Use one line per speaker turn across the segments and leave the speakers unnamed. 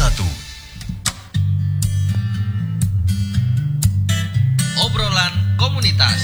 Obrolan komunitas.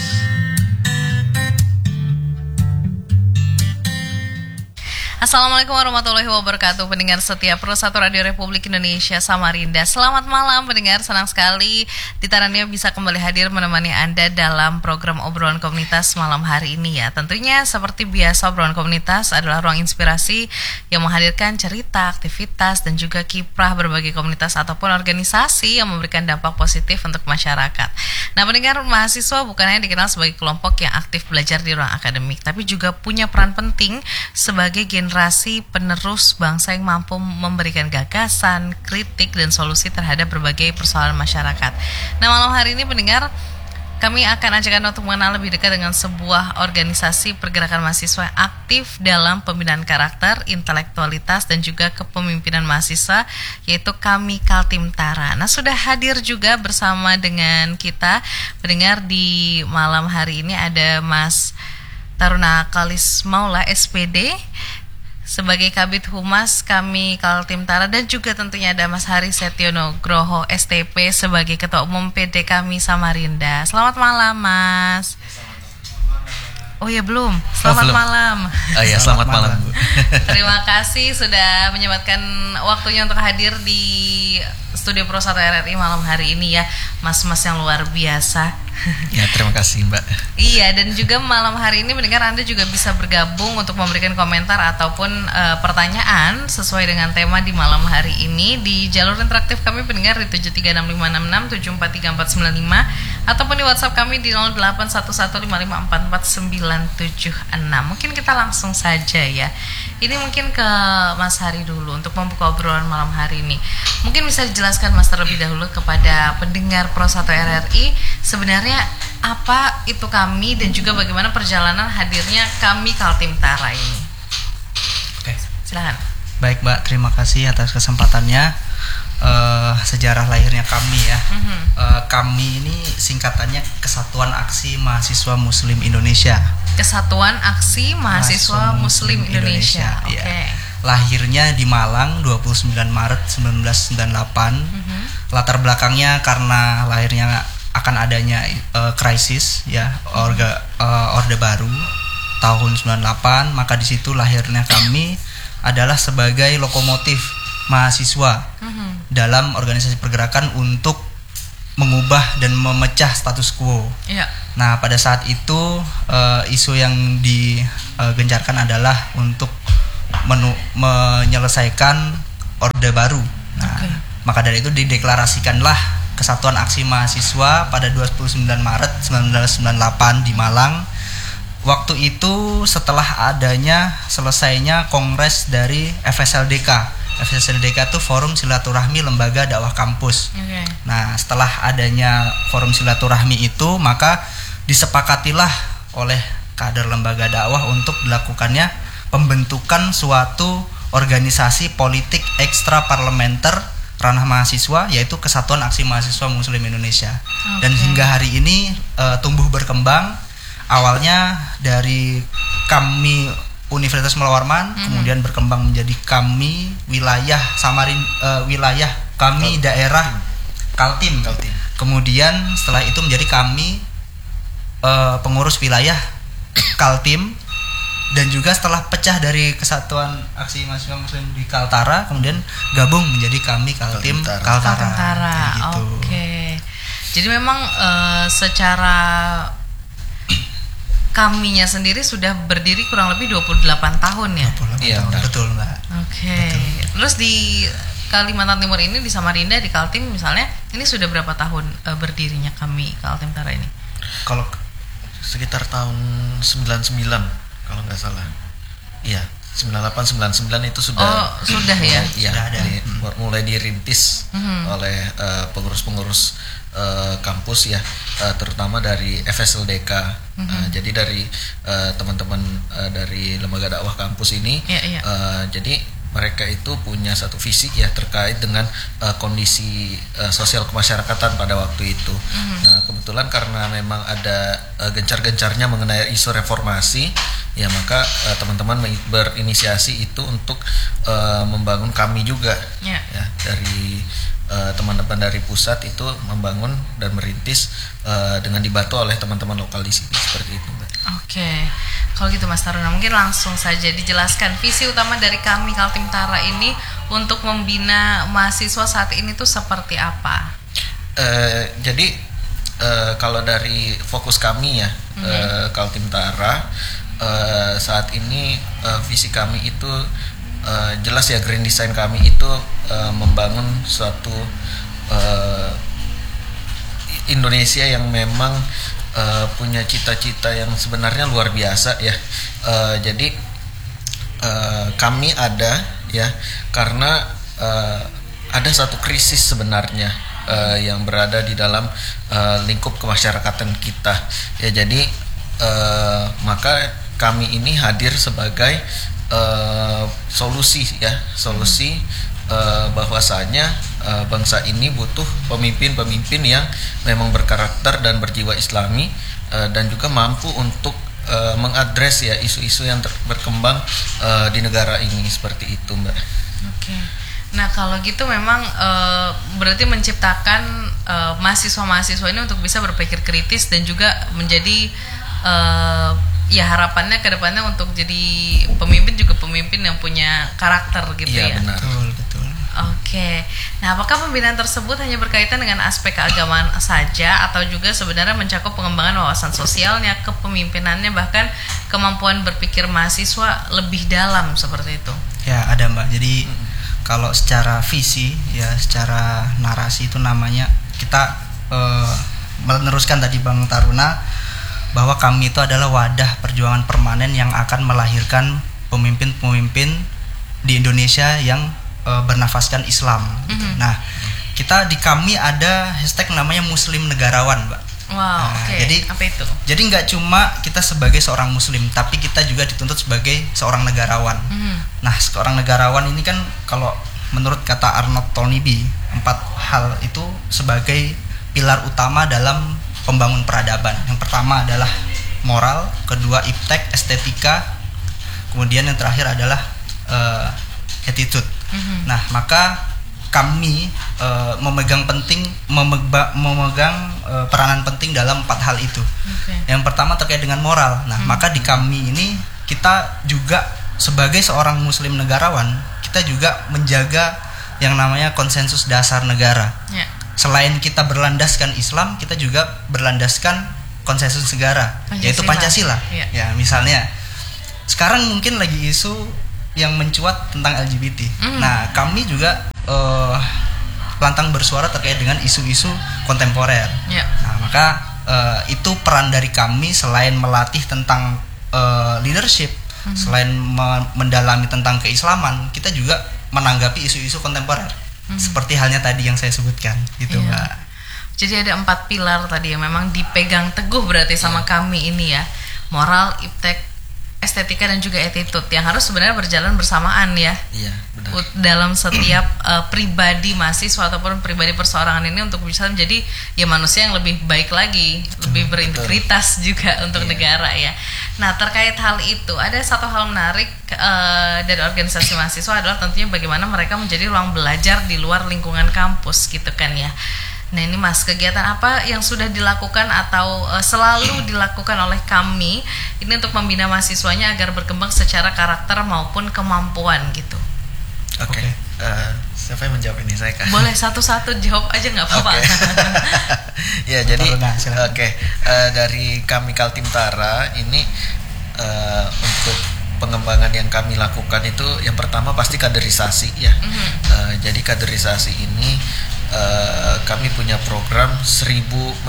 Assalamualaikum warahmatullahi wabarakatuh. Pendengar setia Pro 1 Radio Republik Indonesia Samarinda, selamat malam pendengar. Senang sekali Dita Rania bisa kembali hadir menemani Anda dalam program obrolan komunitas malam hari ini ya. Tentunya seperti biasa, obrolan komunitas adalah ruang inspirasi yang menghadirkan cerita, aktivitas, dan juga kiprah berbagai komunitas ataupun organisasi yang memberikan dampak positif untuk masyarakat. Nah pendengar, mahasiswa bukan hanya dikenal sebagai kelompok yang aktif belajar di ruang akademik, tapi juga punya peran penting sebagai generasi penerus bangsa yang mampu memberikan gagasan, kritik, dan solusi terhadap berbagai persoalan masyarakat. Nah malam hari ini pendengar, kami akan ajak Anda untuk mengenal lebih dekat dengan sebuah organisasi pergerakan mahasiswa yang aktif dalam pembinaan karakter, intelektualitas, dan juga kepemimpinan mahasiswa, yaitu kami Kaltim Tara. Nah sudah hadir juga bersama dengan kita pendengar di malam hari ini ada Mas Taruna Kalis Maula SPD sebagai Kabid Humas kami Kaltim Tara, dan juga tentunya ada Mas Hari Setiono Groho STP sebagai Ketua Umum PD kami Samarinda. Selamat malam Mas. Oh ya belum. Selamat malam.
Oh ya, selamat malam Bu.
Terima kasih sudah menyempatkan waktunya untuk hadir di Studio Pro 1 RRI malam hari ini ya, mas-mas yang luar biasa.
Ya, terima kasih Mbak.
Iya, dan juga malam hari ini mendengar Anda juga bisa bergabung untuk memberikan komentar ataupun pertanyaan sesuai dengan tema di malam hari ini di jalur interaktif kami pendengar di 736566743495 ataupun di WhatsApp kami di 081155444976. Mungkin kita langsung saja ya. Ini mungkin ke Mas Hari dulu untuk membuka obrolan malam hari ini. Mungkin bisa dijelaskan Mas terlebih dahulu kepada pendengar Pro 1 RRI sebenarnya apa itu kami dan juga bagaimana perjalanan hadirnya kami Kaltim Tara ini.
Oke,
silakan.
Baik Mbak, terima kasih atas kesempatannya. Sejarah lahirnya kami ya. Kami ini singkatannya Kesatuan Aksi Mahasiswa Muslim Indonesia.
Kesatuan Aksi Mahasiswa Muslim Indonesia. Oke.
Ya. Lahirnya di Malang 29 Maret 1998. Latar belakangnya karena lahirnya akan adanya krisis ya, Orde Baru tahun 98, maka di situ lahirnya kami adalah sebagai lokomotif mahasiswa dalam organisasi pergerakan untuk mengubah dan memecah status quo.
Iya.
Nah, pada saat itu isu yang digencarkan adalah untuk menyelesaikan Orde Baru. Nah, maka dari itu dideklarasikanlah Kesatuan Aksi Mahasiswa pada 29 Maret 1998 di Malang. Waktu itu setelah selesainya kongres dari FSLDK. FSLDK itu Forum Silaturahmi Lembaga Dakwah Kampus. Nah, setelah adanya Forum Silaturahmi itu, maka disepakatilah oleh kader lembaga dakwah untuk dilakukannya pembentukan suatu organisasi politik ekstra parlementer ranah mahasiswa, yaitu Kesatuan Aksi Mahasiswa Muslim Indonesia. Dan hingga hari ini tumbuh berkembang. Awalnya dari kami Universitas Mula Warman, kemudian berkembang menjadi kami wilayah wilayah kami daerah Kaltim. Kemudian setelah itu menjadi kami pengurus wilayah Kaltim. Dan juga setelah pecah dari Kesatuan Aksi Mahasiswa Muslim di Kaltara, kemudian gabung menjadi kami Kaltim Kaltara.
Gitu. Oke. Jadi memang secara kaminya sendiri sudah berdiri kurang lebih 28 tahun ya?
28
iya,
tahun, betul Mbak.
Oke. Terus di Kalimantan Timur ini, di Samarinda, di Kaltim misalnya, ini sudah berapa tahun berdirinya kami Kaltim Tara ini?
Kalau sekitar tahun 99 kalau nggak salah. Iya, 98-99 itu sudah.
Oh, sudah ya?
Iya,
sudah ada.
Mulai dirintis oleh pengurus-pengurus kampus ya, terutama dari FSLDK. Jadi dari teman-teman dari lembaga dakwah kampus ini, jadi mereka itu punya satu visi ya terkait dengan kondisi sosial kemasyarakatan pada waktu itu. Nah, kebetulan karena memang ada gencar-gencarnya mengenai isu reformasi, ya maka teman-teman berinisiasi itu untuk membangun kami juga, ya dari teman-teman dari pusat itu membangun dan merintis dengan dibantu oleh teman-teman lokal di sini seperti itu, Mbak.
Oke. Kalau gitu Mas Taruna, mungkin langsung saja dijelaskan visi utama dari kami Kaltim Tara ini untuk membina mahasiswa saat ini tuh seperti apa?
Jadi kalau dari fokus kami ya, Kaltim Tara saat ini visi kami itu jelas ya, green design kami itu membangun suatu Indonesia yang memang punya cita-cita yang sebenarnya luar biasa ya. Jadi kami ada ya karena ada satu krisis sebenarnya yang berada di dalam lingkup kemasyarakatan kita ya. Jadi maka kami ini hadir sebagai solusi bahwasanya bangsa ini butuh pemimpin-pemimpin yang memang berkarakter dan berjiwa Islami dan juga mampu untuk mengadres ya isu-isu yang berkembang di negara ini seperti itu, Mbak.
Oke. Nah kalau gitu memang berarti menciptakan mahasiswa-mahasiswa ini untuk bisa berpikir kritis dan juga menjadi ya harapannya ke depannya untuk jadi pemimpin juga pemimpin yang punya karakter gitu ya.
Iya benar.
Betul.
Oke. Nah apakah pembinaan tersebut hanya berkaitan dengan aspek keagamaan saja atau juga sebenarnya mencakup pengembangan wawasan sosialnya, kepemimpinannya, bahkan kemampuan berpikir mahasiswa lebih dalam seperti itu?
Ya ada Mbak. Jadi kalau secara visi ya, secara narasi itu namanya kita meneruskan tadi Bang Taruna bahwa kami itu adalah wadah perjuangan permanen yang akan melahirkan pemimpin-pemimpin di Indonesia yang bernafaskan Islam. Gitu. Nah, kita di kami ada hashtag namanya Muslim Negarawan, Mbak.
Wow,
nah,
Jadi apa itu?
Jadi nggak cuma kita sebagai seorang Muslim, tapi kita juga dituntut sebagai seorang negarawan. Nah, seorang negarawan ini kan kalau menurut kata Arnold Toynbee, 4 hal itu sebagai pilar utama dalam pembangun peradaban. Yang pertama adalah moral, kedua iptek, estetika, kemudian yang terakhir adalah attitude. Nah, maka kami memegang peranan penting dalam 4 hal itu. Yang pertama terkait dengan moral. Nah, maka di kami ini kita juga sebagai seorang Muslim negarawan, kita juga menjaga yang namanya konsensus dasar negara. Selain kita berlandaskan Islam, kita juga berlandaskan konsensus negara, yaitu Pancasila. Ya, misalnya sekarang mungkin lagi isu yang mencuat tentang LGBT. Nah, kami juga lantang bersuara terkait dengan isu-isu kontemporer. Nah, maka itu peran dari kami selain melatih tentang leadership, selain mendalami tentang keislaman, kita juga menanggapi isu-isu kontemporer. Seperti halnya tadi yang saya sebutkan, gitu, Mbak.
Jadi ada 4 pilar tadi yang memang dipegang teguh berarti sama kami ini ya. Moral, iptek, estetika dan juga attitude yang harus sebenarnya berjalan bersamaan ya.
Iya, benar.
Dalam setiap pribadi mahasiswa ataupun pribadi perseorangan ini untuk bisa menjadi ya manusia yang lebih baik lagi, lebih berintegritas juga untuk negara ya. Nah, terkait hal itu ada satu hal menarik dari organisasi mahasiswa adalah tentunya bagaimana mereka menjadi ruang belajar di luar lingkungan kampus gitu kan ya. Nah ini Mas, kegiatan apa yang sudah dilakukan atau selalu dilakukan oleh kami ini untuk membina mahasiswanya agar berkembang secara karakter maupun kemampuan gitu?
Oke. Siapa yang menjawab ini? Saya kan?
Boleh satu-satu jawab aja nggak apa-apa.
Ya jadi dari kami Kaltim Tara ini untuk pengembangan yang kami lakukan itu yang pertama pasti kaderisasi ya. Jadi kaderisasi ini kami punya program 1000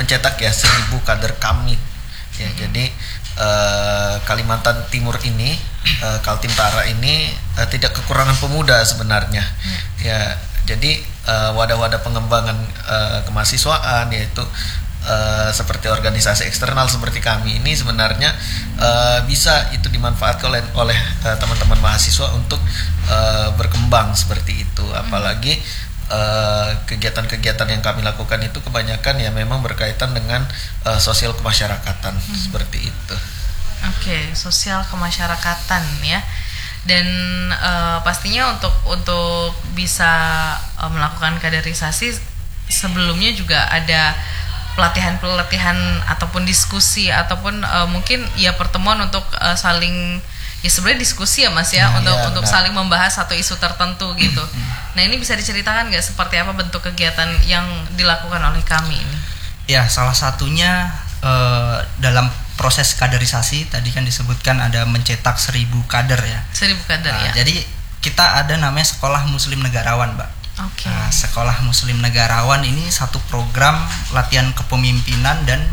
kader kami ya. Jadi Kalimantan Timur ini Kaltim Tara ini tidak kekurangan pemuda sebenarnya ya. Jadi wadah-wadah pengembangan kemahasiswaan yaitu seperti organisasi eksternal seperti kami ini sebenarnya bisa itu dimanfaatkan oleh teman-teman mahasiswa untuk berkembang seperti itu. Apalagi kegiatan-kegiatan yang kami lakukan itu kebanyakan ya memang berkaitan dengan sosial kemasyarakatan seperti itu.
Oke, sosial kemasyarakatan ya. Dan pastinya untuk bisa melakukan kaderisasi sebelumnya juga ada pelatihan ataupun diskusi ataupun mungkin ya pertemuan untuk saling ya sebenarnya diskusi ya Mas ya, untuk saling membahas satu isu tertentu gitu. Nah, ini bisa diceritakan nggak seperti apa bentuk kegiatan yang dilakukan oleh kami ini?
Ya, salah satunya dalam proses kaderisasi tadi kan disebutkan ada mencetak 1.000 kader ya.
1.000 kader ya.
Jadi kita ada namanya Sekolah Muslim Negarawan, Mbak.
Oke.
Nah, Sekolah Muslim Negarawan ini satu program latihan kepemimpinan dan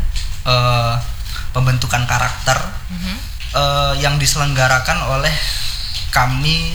pembentukan karakter yang diselenggarakan oleh kami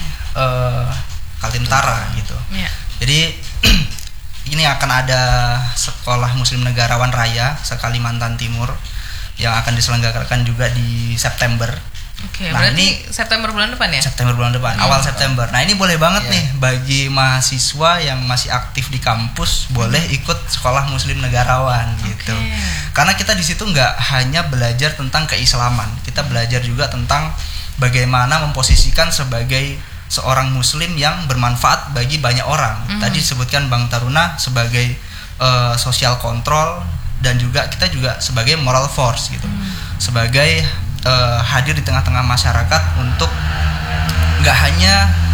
Kaltimtara gitu.
Yeah.
Jadi ini akan ada Sekolah Muslim Negarawan Raya se-Kalimantan Timur yang akan diselenggarakan juga di September.
Oke,
Nah,
berarti
ini
September bulan depan ya?
September bulan depan, awal September. Nah, ini boleh banget nih bagi mahasiswa yang masih aktif di kampus boleh ikut Sekolah Muslim Negarawan gitu. Karena kita di situ nggak hanya belajar tentang keislaman, kita belajar juga tentang bagaimana memposisikan sebagai seorang muslim yang bermanfaat bagi banyak orang. Tadi disebutkan Bang Taruna sebagai social control dan juga kita juga sebagai moral force gitu. Sebagai hadir di tengah-tengah masyarakat untuk nggak hanya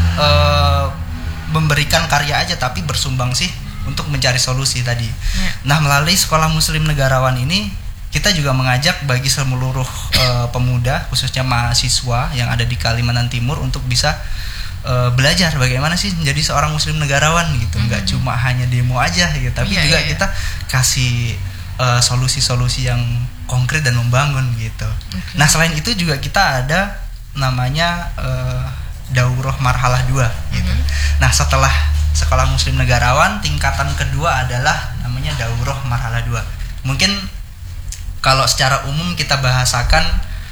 memberikan karya aja tapi bersumbangsi untuk mencari solusi tadi. Nah, melalui Sekolah Muslim Negarawan ini kita juga mengajak bagi seluruh pemuda khususnya mahasiswa yang ada di Kalimantan Timur untuk bisa belajar bagaimana sih menjadi seorang muslim negarawan gitu. Nggak cuma hanya demo aja gitu, tapi juga kita kasih solusi-solusi yang konkret dan membangun gitu. Nah, selain itu juga kita ada namanya Daurah Marhalah 2 gitu. Nah, setelah Sekolah Muslim Negarawan tingkatan kedua adalah namanya Daurah Marhalah 2. Mungkin kalau secara umum kita bahasakan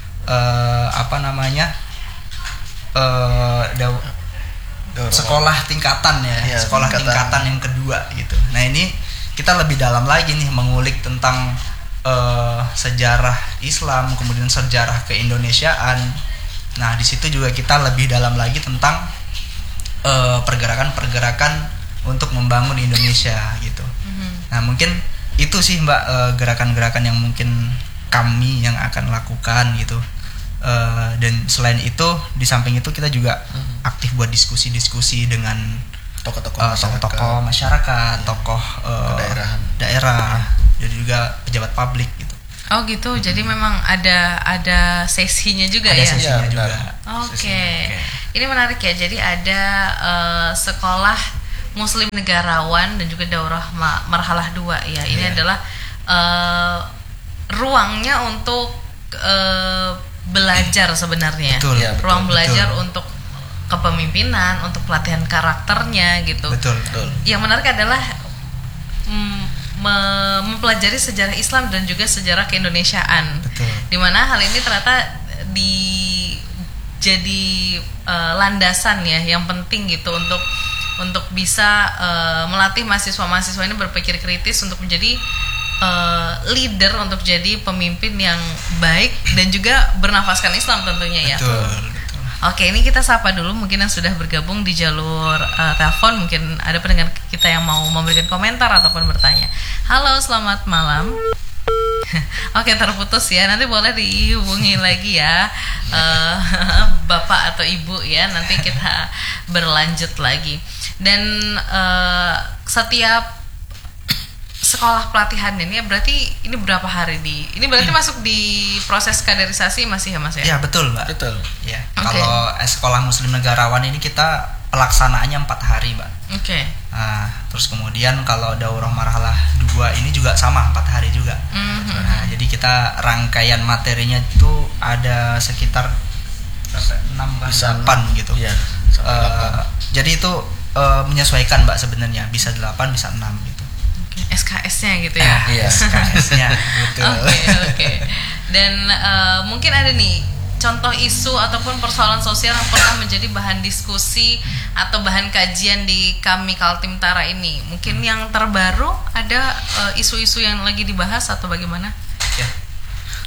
sekolah tingkatan ya, sekolah tingkatan yang kedua gitu. Nah, ini kita lebih dalam lagi nih mengulik tentang sejarah Islam, kemudian sejarah keindonesiaan. Nah, di situ juga kita lebih dalam lagi tentang pergerakan-pergerakan untuk membangun Indonesia gitu. Nah, mungkin itu sih Mbak gerakan-gerakan yang mungkin kami yang akan lakukan gitu. Dan selain itu di samping itu kita juga aktif buat diskusi-diskusi dengan tokoh-tokoh masyarakat, tokoh daerah dan juga pejabat publik gitu.
Oh gitu, jadi memang ada sesinya juga ya?
Ada sesinya juga.
Oke. Ini menarik ya, jadi ada Sekolah Muslim Negarawan dan juga Daurah Marhalah 2 ya. Ini adalah ruangnya untuk belajar sebenarnya.
Betul,
ruang belajar untuk kepemimpinan, untuk pelatihan karakternya gitu.
Betul.
Yang menarik adalah mempelajari sejarah Islam dan juga sejarah keindonesiaan. Dimana hal ini ternyata jadi landasan ya yang penting gitu untuk bisa melatih mahasiswa-mahasiswa ini berpikir kritis untuk menjadi leader, untuk jadi pemimpin yang baik dan juga bernafaskan Islam tentunya ya.
Betul.
Oke, ini kita sapa dulu mungkin yang sudah bergabung di jalur telepon. Mungkin ada pendengar kita yang mau memberikan komentar ataupun bertanya. Halo, selamat malam. Oke, terputus ya. Nanti boleh dihubungi lagi ya, Bapak atau Ibu ya. Nanti kita berlanjut lagi. Dan setiap sekolah pelatihan ini ya, berarti ini berapa hari ini berarti masuk di proses kaderisasi masih ya Mas ya?
Ya, betul Mbak.
Betul.
Ya. Kalau Sekolah Muslim Negarawan ini kita pelaksanaannya 4 hari Mbak. Nah, terus kemudian kalau Daurah Marhalah 2 ini juga sama 4 hari juga. Nah, jadi kita rangkaian materinya itu ada sekitar 6 8 gitu.
Iya,
jadi itu menyesuaikan Mbak sebenarnya, bisa 8 bisa 6 gitu.
SKS-nya gitu ya.
SKS-nya betul.
Oke. Dan mungkin ada nih contoh isu ataupun persoalan sosial yang pernah menjadi bahan diskusi atau bahan kajian di kami Kaltimtara ini. Mungkin yang terbaru ada isu-isu yang lagi dibahas atau bagaimana?
Ya.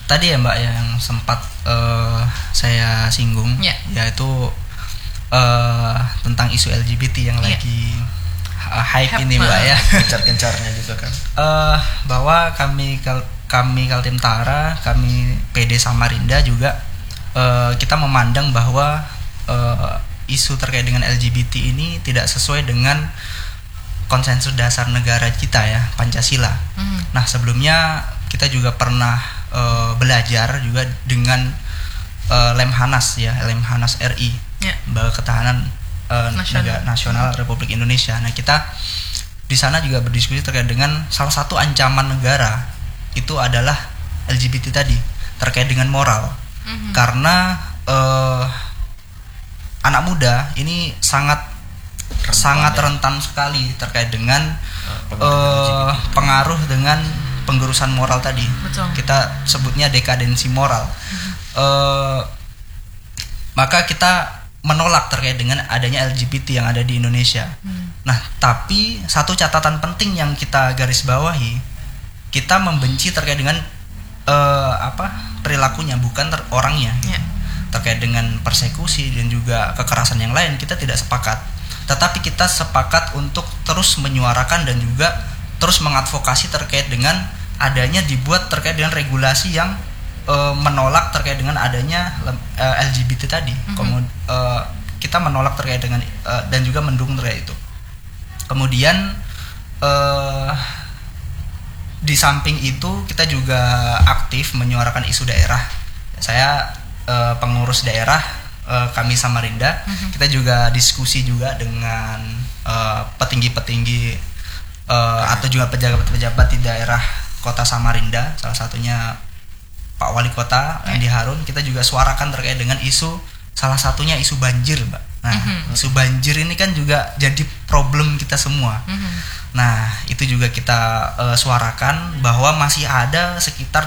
tadi ya Mbak yang sempat saya singgung, yaitu tentang isu LGBT yang lagi hype ini Mbak ya.
Gencar-gencarnya juga kan.
Bahwa kami Kaltim Tara, kami PD Samarinda juga kita memandang bahwa isu terkait dengan LGBT ini tidak sesuai dengan konsensus dasar negara kita ya, Pancasila. Nah, sebelumnya kita juga pernah belajar juga dengan Lemhanas ya, Lemhanas RI, Lembaga Ketahanan Nasional Republik Indonesia. Nah, kita di sana juga berdiskusi terkait dengan salah satu ancaman negara itu adalah LGBT tadi, terkait dengan moral. Karena anak muda ini sangat rentan sekali terkait dengan pengaruh dengan penggerusan moral tadi.
Betul.
Kita sebutnya dekadensi moral. Maka kita menolak terkait dengan adanya LGBT yang ada di Indonesia. Nah, tapi satu catatan penting yang kita garis bawahi, kita membenci terkait dengan perilakunya, bukan orangnya. Terkait dengan persekusi dan juga kekerasan yang lain kita tidak sepakat. Tetapi kita sepakat untuk terus menyuarakan dan juga terus mengadvokasi terkait dengan adanya dibuat terkait dengan regulasi yang menolak terkait dengan adanya LGBT tadi. Kita menolak terkait dengan dan juga mendukung terkait itu. Kemudian di samping itu kita juga aktif menyuarakan isu daerah. Saya pengurus daerah kami Samarinda. Kita juga diskusi juga dengan petinggi-petinggi atau juga pejabat-pejabat di daerah Kota Samarinda, salah satunya Pak Wali Kota Andi Harun. Kita juga suarakan terkait dengan isu, salah satunya isu banjir, Mbak. Nah, isu banjir ini kan juga jadi problem kita semua. Nah, itu juga kita suarakan bahwa masih ada sekitar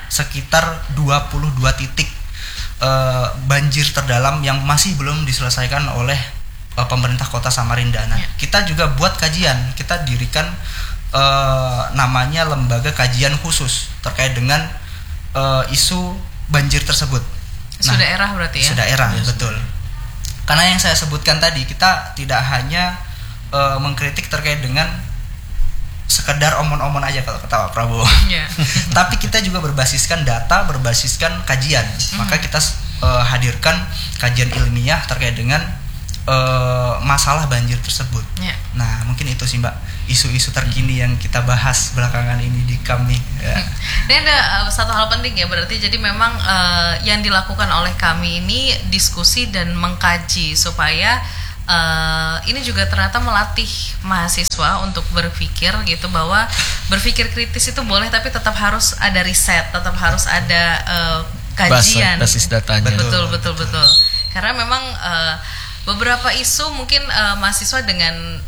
22 titik banjir terdalam yang masih belum diselesaikan oleh pemerintah Kota Samarinda. Nah, kita juga buat kajian, kita dirikan namanya lembaga kajian khusus terkait dengan isu banjir tersebut.
Isu daerah berarti ya?
Isu daerah, betul. Karena yang saya sebutkan tadi, kita tidak hanya mengkritik terkait dengan sekedar omon-omon aja kalau kata Pak Prabowo. Tapi kita juga berbasiskan data, berbasiskan kajian. Maka kita hadirkan kajian ilmiah terkait dengan masalah banjir tersebut. Nah, mungkin itu sih Mbak, isu-isu terkini yang kita bahas belakangan ini di kami.
Dan ada satu hal penting ya, berarti jadi memang yang dilakukan oleh kami ini diskusi dan mengkaji supaya ini juga ternyata melatih mahasiswa untuk berpikir gitu, bahwa berpikir kritis itu boleh tapi tetap harus ada riset, tetap harus ada kajian,
basis datanya.
Betul. Karena memang beberapa isu mungkin mahasiswa dengan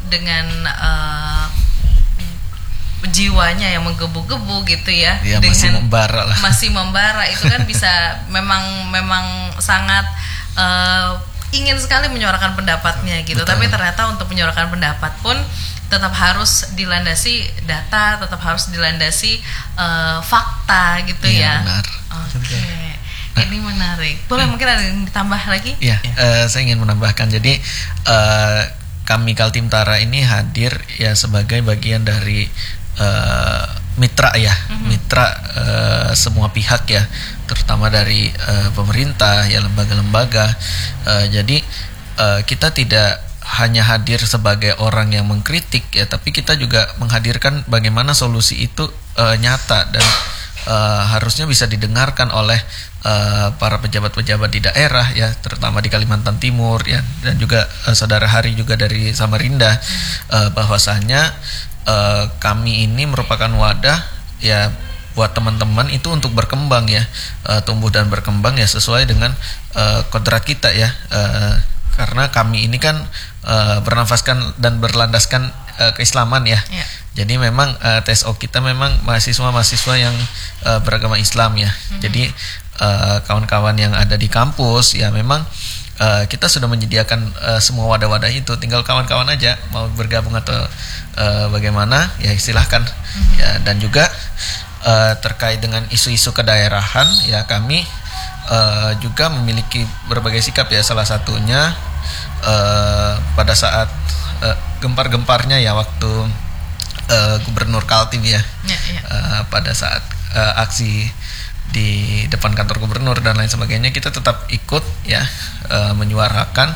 jiwanya yang menggebu-gebu gitu ya, dengan masih membara itu kan bisa memang sangat ingin sekali menyuarakan pendapatnya gitu. Betul. Tapi ternyata untuk menyuarakan pendapat pun tetap harus dilandasi data, tetap harus dilandasi fakta gitu ya.
Benar.
Oke. Ini menarik. Boleh mungkin ada yang ditambah lagi?
Ya. Saya ingin menambahkan. Jadi kami Kaltim Tara ini hadir ya sebagai bagian dari mitra ya, mitra semua pihak ya, terutama dari pemerintah ya, lembaga-lembaga. Jadi kita tidak hanya hadir sebagai orang yang mengkritik ya, tapi kita juga menghadirkan bagaimana solusi itu nyata dan harusnya bisa didengarkan oleh para pejabat-pejabat di daerah ya, terutama di Kalimantan Timur ya, dan juga saudara Hari juga dari Samarinda, bahwasanya kami ini merupakan wadah ya buat teman-teman itu untuk berkembang ya, tumbuh dan berkembang ya sesuai dengan kodrat kita ya, karena kami ini kan bernafaskan dan berlandaskan keislaman ya. Jadi memang TSO kita memang mahasiswa-mahasiswa yang beragama Islam ya. Jadi kawan-kawan yang ada di kampus ya memang kita sudah menyediakan semua wadah-wadah itu, tinggal kawan-kawan aja mau bergabung atau bagaimana ya silahkan ya. Dan juga terkait dengan isu-isu kedaerahan ya kami juga memiliki berbagai sikap ya, salah satunya pada saat gempar-gemparnya ya waktu Gubernur Kaltim ya, pada saat aksi di depan kantor gubernur dan lain sebagainya, kita tetap ikut ya menyuarakan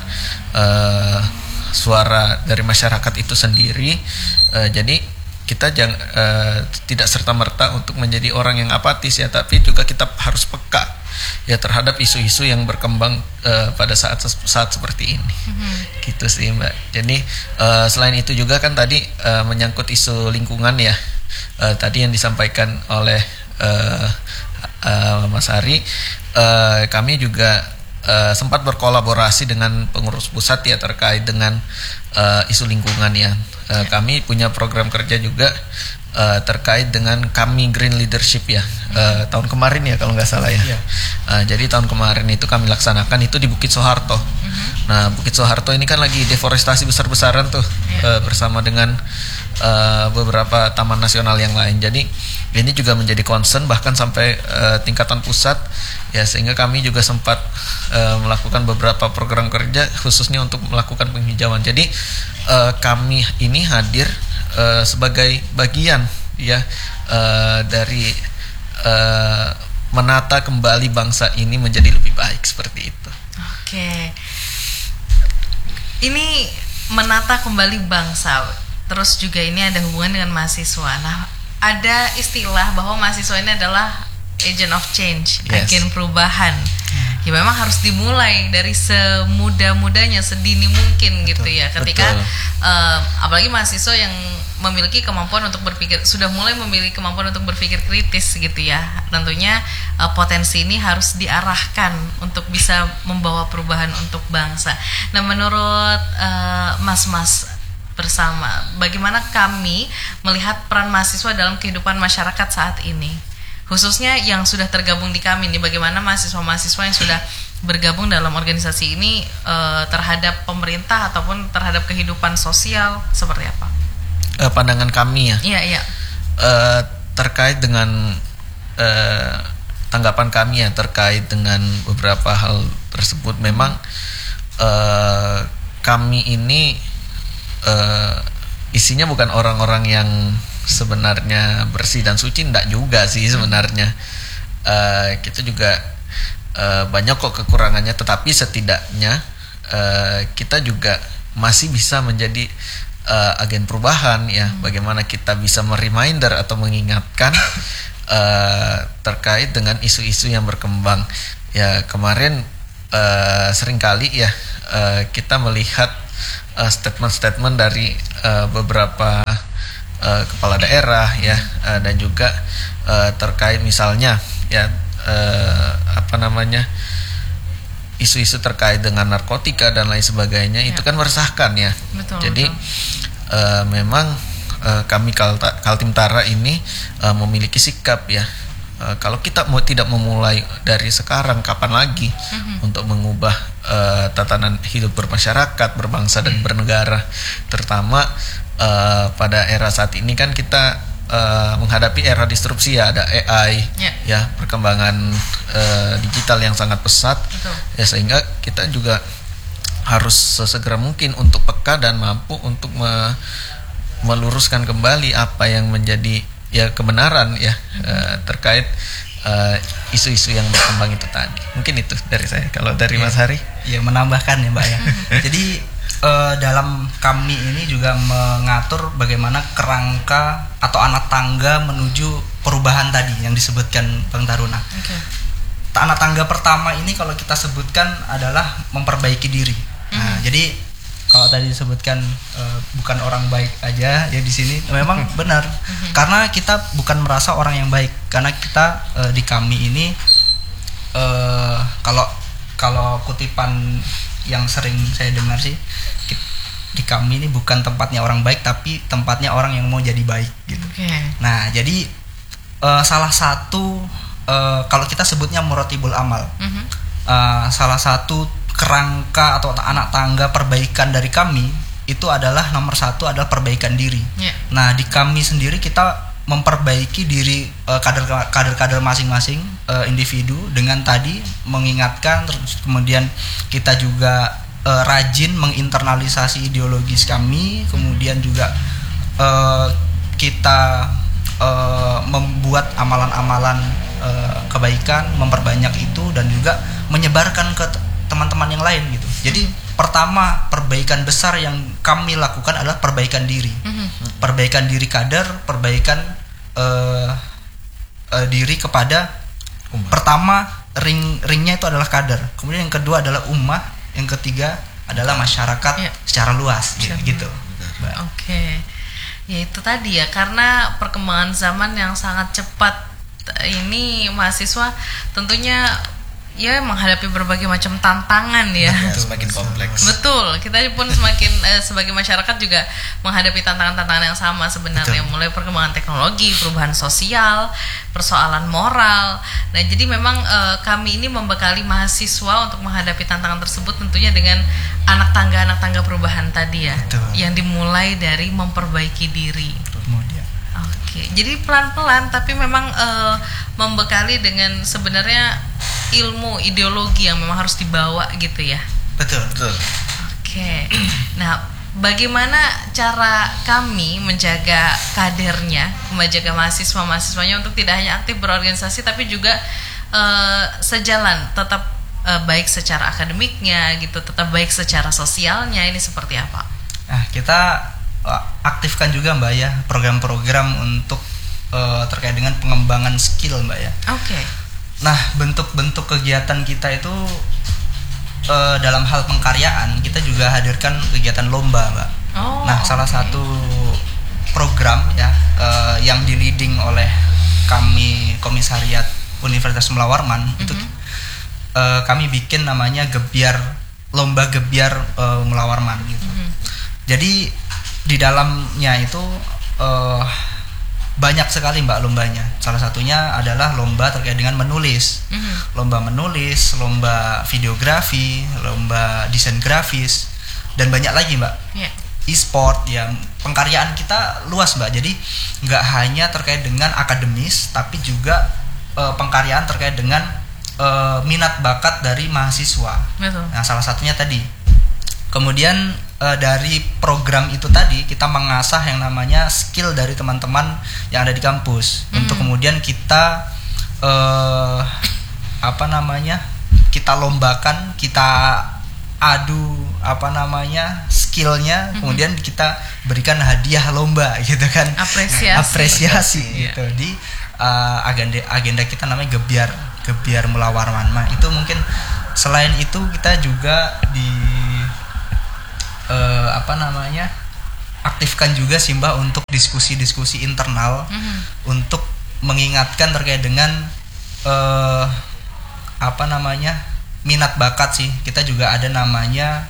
suara dari masyarakat itu sendiri. Jadi kita tidak serta-merta untuk menjadi orang yang apatis ya, tapi juga kita harus peka ya terhadap isu-isu yang berkembang pada saat seperti ini. Gitu sih Mbak. Jadi selain itu juga kan tadi menyangkut isu lingkungan ya, tadi yang disampaikan oleh Mas Hari, kami juga sempat berkolaborasi dengan pengurus pusat ya terkait dengan isu lingkungan ya. Kami punya program kerja juga terkait dengan kami Green Leadership ya, tahun kemarin ya kalau nggak salah ya. Jadi tahun kemarin itu kami laksanakan itu di Bukit Soeharto. Nah Bukit Soeharto ini kan lagi deforestasi besar-besaran tuh, bersama dengan beberapa taman nasional yang lain. Jadi ini juga menjadi concern bahkan sampai tingkatan pusat ya, sehingga kami juga sempat melakukan beberapa program kerja khususnya untuk melakukan penghijauan. Jadi kami ini hadir sebagai bagian ya dari menata kembali bangsa ini menjadi lebih baik seperti itu.
Oke. Ini menata kembali bangsa, terus juga ini ada hubungan dengan mahasiswa. Nah, ada istilah bahwa mahasiswa ini adalah agent of change, agen perubahan. Ya memang harus dimulai dari semuda-mudanya, sedini mungkin gitu ya. Ketika apalagi mahasiswa yang memiliki kemampuan untuk berpikir, sudah mulai memiliki kemampuan untuk berpikir kritis gitu ya. Tentunya potensi ini harus diarahkan untuk bisa membawa perubahan untuk bangsa. Nah, menurut Mas-mas bersama, bagaimana kami melihat peran mahasiswa dalam kehidupan masyarakat saat ini, khususnya yang sudah tergabung di kami nih, bagaimana mahasiswa-mahasiswa yang sudah bergabung dalam organisasi ini terhadap pemerintah ataupun terhadap kehidupan sosial seperti apa?
Pandangan kami ya.
Iya.
Terkait dengan tanggapan kami ya terkait dengan beberapa hal tersebut, memang kami ini isinya bukan orang-orang yang sebenarnya bersih dan suci, enggak juga sih sebenarnya. Kita juga banyak kok kekurangannya, tetapi setidaknya kita juga masih bisa menjadi agen perubahan ya. Bagaimana kita bisa mereminder atau mengingatkan terkait dengan isu-isu yang berkembang ya. Kemarin seringkali ya kita melihat statement-statement dari beberapa kepala daerah ya, dan juga terkait misalnya ya isu-isu terkait dengan narkotika dan lain sebagainya ya. Itu kan meresahkan ya. Jadi memang kami Kaltim Tara ini memiliki sikap ya, kalau kita tidak memulai dari sekarang, kapan lagi untuk mengubah tatanan hidup bermasyarakat, berbangsa dan bernegara, terutama pada era saat ini kan kita menghadapi era disrupsi ya, ada AI ya, perkembangan digital yang sangat pesat ya, sehingga kita juga harus sesegera mungkin untuk peka dan mampu untuk meluruskan kembali apa yang menjadi ya kebenaran ya terkait isu-isu yang berkembang itu tadi. Mungkin itu dari saya. Kalau dari Mas Hari?
Ya menambahkan ya Mbak ya. Jadi dalam kami ini juga mengatur bagaimana kerangka atau anak tangga menuju perubahan tadi yang disebutkan Bang Taruna. Anak tangga pertama ini kalau kita sebutkan adalah memperbaiki diri. Nah, jadi kalau tadi disebutkan bukan orang baik aja ya di sini, memang benar. Karena kita bukan merasa orang yang baik, karena kita di kami ini kalau kutipan yang sering saya dengar sih, di kami ini bukan tempatnya orang baik, tapi tempatnya orang yang mau jadi baik gitu. Nah, jadi salah satu kalau kita sebutnya muratibul amal, salah satu kerangka atau anak tangga perbaikan dari kami itu adalah nomor satu adalah perbaikan diri. Nah, di kami sendiri kita memperbaiki diri kader-kader masing-masing individu dengan tadi mengingatkan, terus kemudian kita juga rajin menginternalisasi ideologis kami, kemudian juga kita membuat amalan-amalan kebaikan, memperbanyak itu dan juga menyebarkan ke teman-teman yang lain gitu. Jadi pertama perbaikan besar yang kami lakukan adalah perbaikan diri, perbaikan diri kader, perbaikan diri kepada pertama ringnya itu adalah kader, kemudian yang kedua adalah ummah, yang ketiga adalah masyarakat secara luas gitu.
Oke. Ya itu tadi ya, karena perkembangan zaman yang sangat cepat ini mahasiswa tentunya ya menghadapi berbagai macam tantangan ya.
Semakin kompleks.
Betul, kita pun semakin sebagai masyarakat juga menghadapi tantangan-tantangan yang sama sebenarnya. Mulai perkembangan teknologi, perubahan sosial, persoalan moral. Nah, jadi memang kami ini membekali mahasiswa untuk menghadapi tantangan tersebut tentunya dengan anak tangga perubahan tadi ya.
Betul.
Yang dimulai dari memperbaiki diri.
Kemudian
Oke, jadi pelan-pelan tapi memang membekali dengan sebenarnya ilmu ideologi yang memang harus dibawa gitu ya.
betul.
Oke. Nah, bagaimana cara kami menjaga kadernya, menjaga mahasiswanya untuk tidak hanya aktif berorganisasi tapi juga sejalan, tetap baik secara akademiknya gitu, tetap baik secara sosialnya, ini seperti apa?
Nah, kita aktifkan juga Mbak ya program-program untuk terkait dengan pengembangan skill Mbak ya.
Oke.
Nah, bentuk-bentuk kegiatan kita itu dalam hal pengkaryaan kita juga hadirkan kegiatan lomba Mbak. Nah, salah satu program ya yang di-leading oleh kami Komisariat Universitas Mula Warman itu kami bikin namanya lomba gebiar Mula Warman gitu. Jadi di dalamnya itu banyak sekali Mbak lombanya. Salah satunya adalah lomba terkait dengan menulis, lomba menulis, lomba videografi, lomba desain grafis, dan banyak lagi Mbak. E-sport ya, pengkaryaan kita luas Mbak. Jadi nggak hanya terkait dengan akademis, tapi juga pengkaryaan terkait dengan minat bakat dari mahasiswa.
Betul.
Nah, salah satunya tadi. Kemudian dari program itu tadi kita mengasah yang namanya skill dari teman-teman yang ada di kampus untuk kemudian kita kita lombakan, kita adu skillnya, kemudian kita berikan hadiah lomba gitu kan, apresiasi gitu di agenda kita namanya gebiar Mula Warman. Nah, itu mungkin selain itu kita juga aktifkan juga sih Mbak untuk diskusi-diskusi internal untuk mengingatkan terkait dengan minat bakat sih. Kita juga ada namanya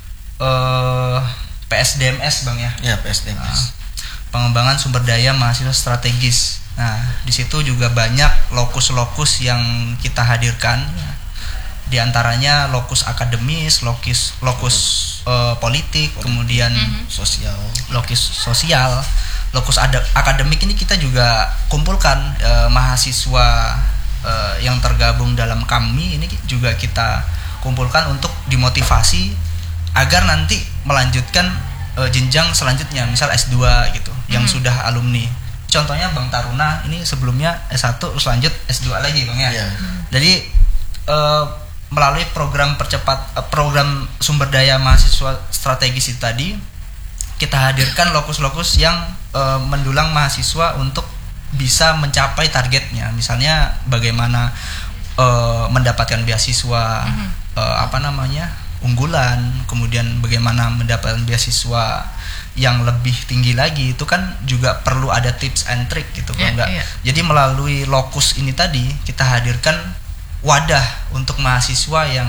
PSDMS Bang ya.
Ya, PSDMS.
Pengembangan sumber daya mahasiswa strategis. Nah, di situ juga banyak lokus-lokus yang kita hadirkan. Di antaranya lokus akademis, lokus politik, kemudian lokus sosial, lokus akademik ini kita juga kumpulkan mahasiswa yang tergabung dalam kami ini juga kita kumpulkan untuk dimotivasi agar nanti melanjutkan jenjang selanjutnya, misal S2 gitu, yang sudah alumni. Contohnya Bang Taruna ini sebelumnya S1 terus lanjut S2 lagi Bang ya. Jadi melalui program program sumber daya mahasiswa strategis itu tadi kita hadirkan lokus-lokus yang mendulang mahasiswa untuk bisa mencapai targetnya, misalnya bagaimana mendapatkan beasiswa unggulan, kemudian bagaimana mendapatkan beasiswa yang lebih tinggi lagi, itu kan juga perlu ada tips and trick gitu kan enggak. Jadi melalui lokus ini tadi kita hadirkan wadah untuk mahasiswa yang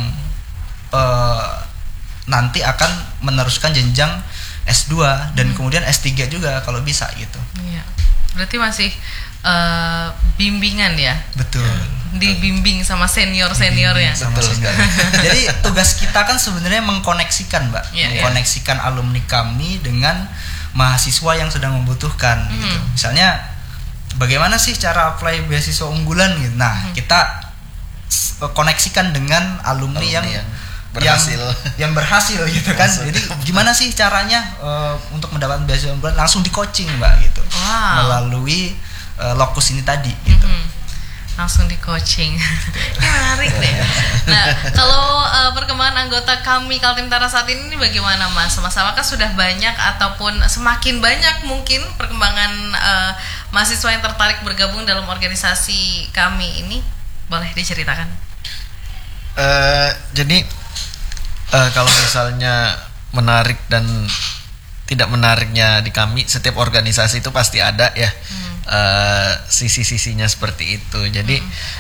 nanti akan meneruskan jenjang S2 dan kemudian S3 juga kalau bisa gitu.
Iya. Berarti masih bimbingan ya?
Betul.
Dibimbing sama senior-seniornya.
Jadi tugas kita kan sebenarnya mengkoneksikan Mbak, mengkoneksikan alumni kami dengan mahasiswa yang sedang membutuhkan gitu. Misalnya bagaimana sih cara apply beasiswa unggulan gitu. Nah, kita koneksikan dengan alumni yang berhasil yang berhasil gitu kan. Jadi gimana sih caranya untuk mendapatkan beasiswa unggulan, langsung di coaching Mbak gitu. Melalui lokus ini tadi gitu.
Langsung di coaching. Ini menarik deh. Nah, kalau perkembangan anggota kami Kaltim Tara saat ini bagaimana Mas? Apakah sudah banyak ataupun semakin banyak mungkin perkembangan mahasiswa yang tertarik bergabung dalam organisasi kami ini? Boleh diceritakan?
Jadi kalau misalnya menarik dan tidak menariknya di kami, setiap organisasi itu pasti ada ya. Sisi-sisinya seperti itu. Jadi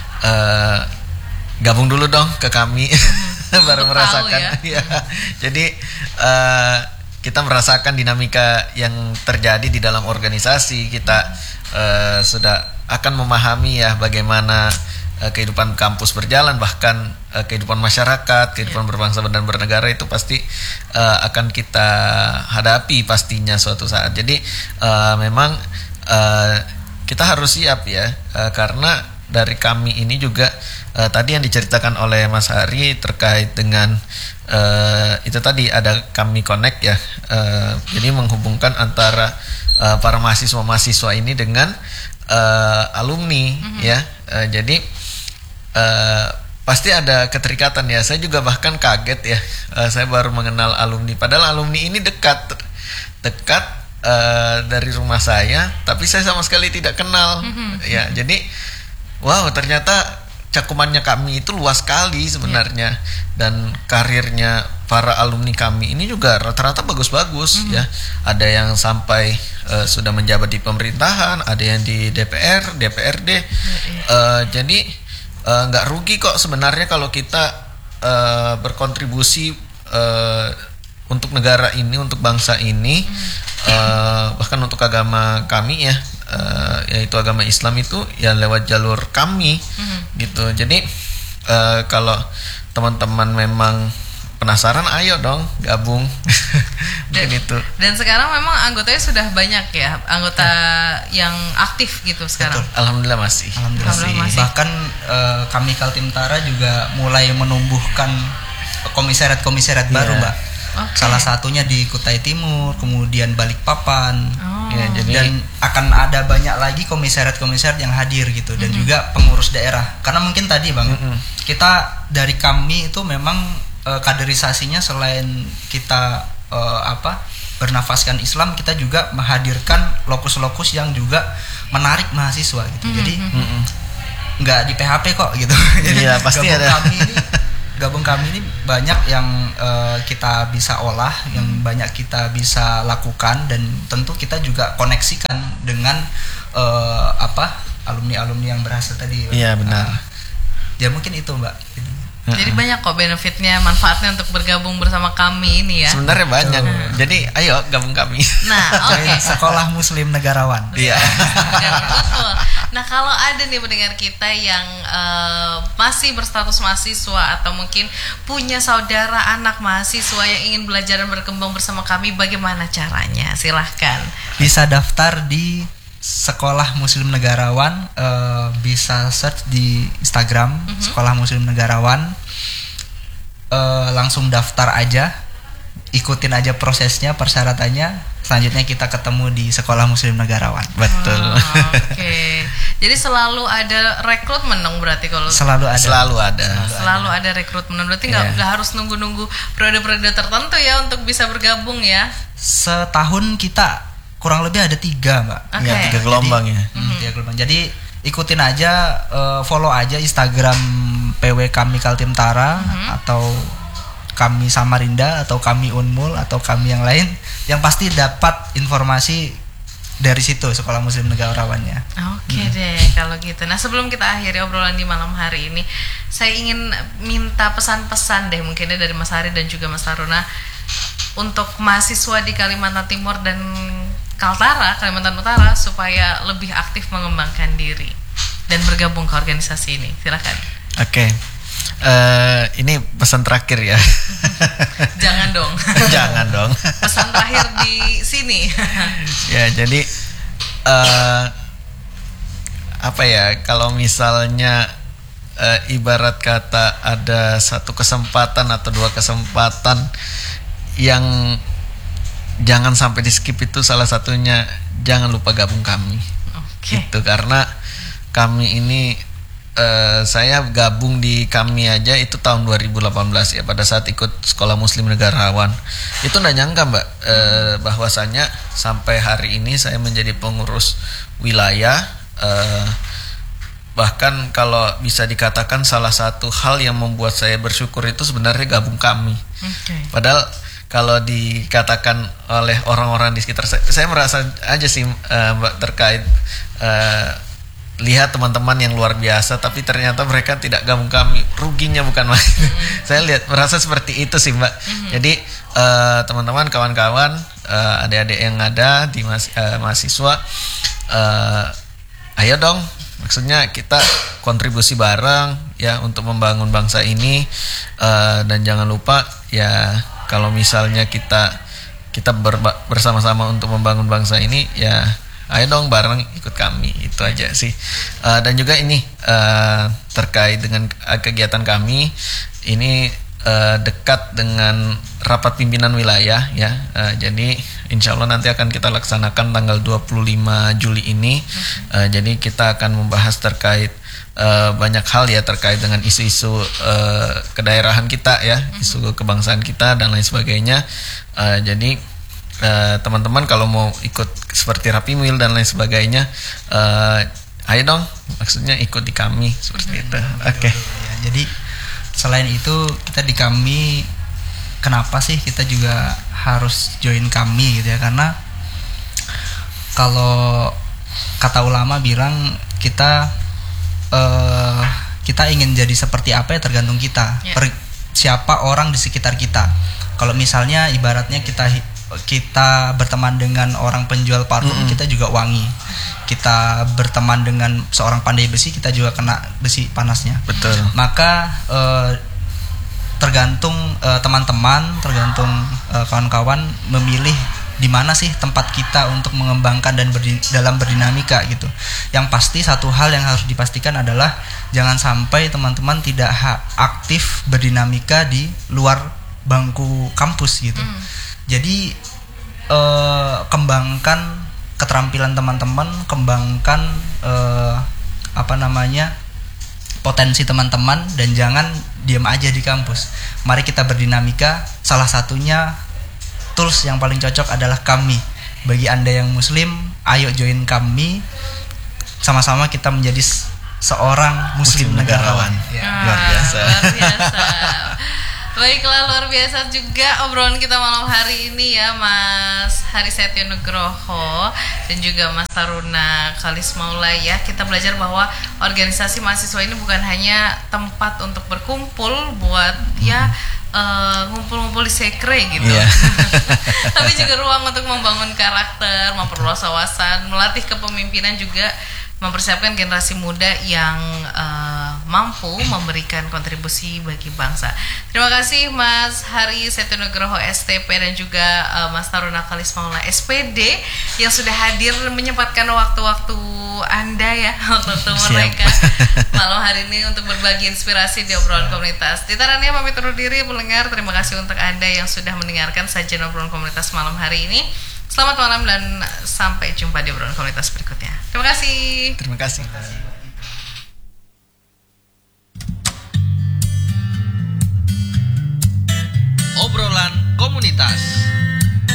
gabung dulu dong ke kami baru merasakan ya. Jadi kita merasakan dinamika yang terjadi di dalam organisasi. Kita sudah akan memahami ya bagaimana kehidupan kampus berjalan, bahkan kehidupan masyarakat, kehidupan berbangsa dan bernegara itu pasti akan kita hadapi pastinya suatu saat. Jadi memang kita harus siap ya, karena dari kami ini juga tadi yang diceritakan oleh Mas Hari terkait dengan itu tadi ada kami connect ya, jadi menghubungkan antara para mahasiswa ini dengan alumni ya, jadi pasti ada keterikatan ya. Saya juga bahkan kaget ya, saya baru mengenal alumni, padahal alumni ini dekat dari rumah saya, tapi saya sama sekali tidak kenal ya. Jadi wow, ternyata cakupannya kami itu luas sekali sebenarnya, dan karirnya para alumni kami ini juga rata-rata bagus-bagus ya. Ada yang sampai sudah menjabat di pemerintahan, ada yang di DPR, DPRD. Jadi nggak rugi kok sebenarnya kalau kita berkontribusi untuk negara ini, untuk bangsa ini, bahkan untuk agama kami ya, yaitu agama Islam itu ya lewat jalur kami gitu. Jadi kalau teman-teman memang penasaran, ayo dong gabung. Itu. Dan
sekarang memang anggotanya sudah banyak ya, anggota yang aktif gitu sekarang.
Betul.
Alhamdulillah masih.
Masih.
Bahkan kami Kaltim Tara juga mulai menumbuhkan komisariat baru Mbak. Salah satunya di Kutai Timur, kemudian Balikpapan.
Ya,
dan akan ada banyak lagi komisariat yang hadir gitu, dan juga pengurus daerah. Karena mungkin tadi Bang, kita dari kami itu memang kaderisasinya selain kita bernafaskan Islam, kita juga menghadirkan lokus-lokus yang juga menarik mahasiswa gitu. Jadi nggak di PHP kok gitu.
Iya, pasti ada.
Gabung kami ini banyak yang kita bisa olah, yang banyak kita bisa lakukan, dan tentu kita juga koneksikan dengan alumni-alumni yang berhasil tadi.
Iya benar.
Ya mungkin itu Mbak.
Jadi banyak kok benefitnya, manfaatnya untuk bergabung bersama kami ini ya.
Sebenarnya banyak. Jadi ayo gabung kami.
Nah, oke.
Sekolah Muslim Negarawan.
Iya.
Betul. Nah, kalau ada nih pendengar kita yang masih berstatus mahasiswa atau mungkin punya saudara anak mahasiswa yang ingin belajar dan berkembang bersama kami, bagaimana caranya? Silahkan.
Bisa daftar di Sekolah Muslim Negarawan, bisa search di Instagram Sekolah Muslim Negarawan, langsung daftar aja, ikutin aja prosesnya, persyaratannya, selanjutnya kita ketemu di Sekolah Muslim Negarawan.
Betul.
Oke. Jadi selalu ada rekrutmen dong berarti kalau
selalu
ada rekrutmen, berarti nggak harus nunggu periode-periode tertentu ya untuk bisa bergabung ya.
Setahun kita kurang lebih ada 3 Mbak.
Okay.
Ya, 3 gelombang ya.
3 gelombang. Jadi ikutin aja, follow aja Instagram PW kami Kaltim Tara, atau kami Samarinda, atau kami Unmul, atau kami yang lain, yang pasti dapat informasi dari situ Sekolah Muslim Negarawannya.
Oke deh kalau gitu. Nah, sebelum kita akhiri obrolan di malam hari ini, saya ingin minta pesan-pesan deh mungkinnya dari Mas Hari dan juga Mas Taruna untuk mahasiswa di Kalimantan Timur dan Kaltara, Kalimantan Utara, supaya lebih aktif mengembangkan diri dan bergabung ke organisasi ini. Silakan.
Oke. Ini pesan terakhir ya.
Jangan dong.
Jangan dong.
Pesan terakhir di sini.
Ya, jadi apa ya, kalau misalnya ibarat kata ada satu kesempatan atau dua kesempatan yang jangan sampai di skip, itu salah satunya jangan lupa gabung kami. Gitu, karena kami ini saya gabung di kami aja itu tahun 2018 ya, pada saat ikut Sekolah Muslim Negarawan. Itu nggak nyangka Mbak, bahwasanya sampai hari ini saya menjadi pengurus wilayah. Bahkan kalau bisa dikatakan salah satu hal yang membuat saya bersyukur itu sebenarnya gabung kami. Padahal kalau dikatakan oleh orang-orang di sekitar saya merasa aja sih Mbak, terkait lihat teman-teman yang luar biasa tapi ternyata mereka tidak gabung kami, ruginya bukan main. Saya merasa seperti itu sih Mbak. Jadi teman-teman, kawan-kawan, adik-adik yang ada di mahasiswa, ayo dong, maksudnya kita kontribusi bareng ya untuk membangun bangsa ini, dan jangan lupa ya, kalau misalnya kita bersama-sama untuk membangun bangsa ini ya, ayo dong bareng ikut kami, itu aja sih. Dan juga ini terkait dengan kegiatan kami ini, dekat dengan rapat pimpinan wilayah ya. Jadi insya Allah nanti akan kita laksanakan tanggal 25 Juli ini. Jadi kita akan membahas terkait banyak hal ya, terkait dengan isu-isu kedaerahan kita ya, isu kebangsaan kita dan lain sebagainya. Jadi teman-teman kalau mau ikut seperti Rapimil dan lain sebagainya, ayo dong, maksudnya ikut di kami seperti itu. Oke.
Ya, jadi selain itu kita di kami, kenapa sih kita juga harus join kami gitu ya? Karena kalau kata ulama bilang kita ingin jadi seperti apa ya tergantung kita. Siapa orang di sekitar kita. Kalau misalnya ibaratnya kita berteman dengan orang penjual parfum, kita juga wangi. Kita berteman dengan seorang pandai besi, kita juga kena besi panasnya.
Betul. Maka
tergantung teman-teman, tergantung kawan-kawan memilih di mana sih tempat kita untuk mengembangkan dan dalam berdinamika gitu. Yang pasti satu hal yang harus dipastikan adalah jangan sampai teman-teman tidak aktif berdinamika di luar bangku kampus gitu. Jadi kembangkan keterampilan teman-teman, kembangkan potensi teman-teman, dan jangan diam aja di kampus. Mari kita berdinamika. Salah satunya tools yang paling cocok adalah kami. Bagi Anda yang muslim, ayo join kami. Sama-sama kita menjadi seorang muslim negarawan.
Luar biasa.
Baiklah, luar biasa juga obrolan kita malam hari ini ya, Mas Haris Setio Nugroho dan juga Mas Taruna Kalismaula ya. Kita belajar bahwa organisasi mahasiswa ini bukan hanya tempat untuk berkumpul buat ngumpul-ngumpul di sekre gitu. Tapi juga ruang untuk membangun karakter, memperluas wawasan, melatih kepemimpinan, juga mempersiapkan generasi muda yang mampu memberikan kontribusi bagi bangsa. Terima kasih Mas Hari Setio Nugroho STP dan juga Mas Taruna Kalismaula SPD yang sudah hadir menyempatkan waktu-waktu Anda ya, waktu mereka malam hari ini untuk berbagi inspirasi di obrolan komunitas. Ditarannya pamit undur diri pendengar. Terima kasih untuk Anda yang sudah mendengarkan sajian obrolan komunitas malam hari ini. Selamat malam dan sampai jumpa di obrolan komunitas berikutnya. Terima kasih.
Terima kasih.
Obrolan komunitas.